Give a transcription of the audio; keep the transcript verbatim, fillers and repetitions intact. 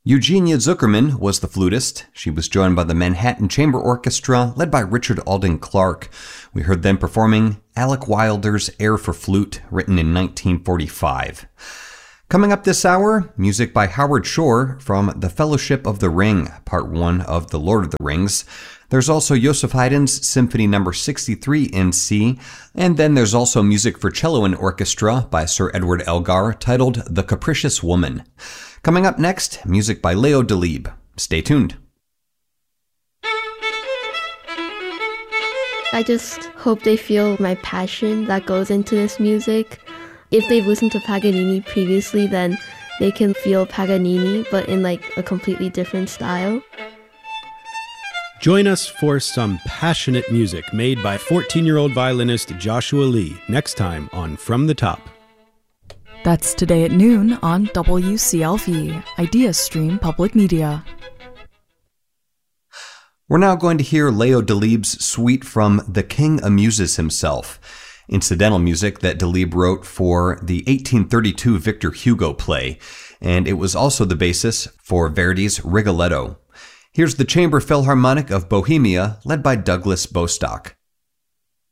Eugenia Zuckerman was the flutist. She was joined by the Manhattan Chamber Orchestra, led by Richard Alden Clark. We heard them performing Alec Wilder's Air for Flute, written in nineteen forty-five. Coming up this hour, music by Howard Shore from The Fellowship of the Ring, Part one of The Lord of the Rings. There's also Joseph Haydn's Symphony number sixty-three in C, and then there's also music for cello and orchestra by Sir Edward Elgar titled The Capricious Woman. Coming up next, music by Leo Delibes. Stay tuned. I just hope they feel my passion that goes into this music. If they've listened to Paganini previously, then they can feel Paganini, but in like a completely different style. Join us for some passionate music made by fourteen-year-old violinist Joshua Lee next time on From the Top. That's today at noon on W C L V, Idea Stream Public Media. We're now going to hear Leo Delibes' suite from The King Amuses Himself, incidental music that Delibes wrote for the eighteen thirty-two Victor Hugo play, and it was also the basis for Verdi's Rigoletto. Here's the Chamber Philharmonic of Bohemia, led by Douglas Bostock.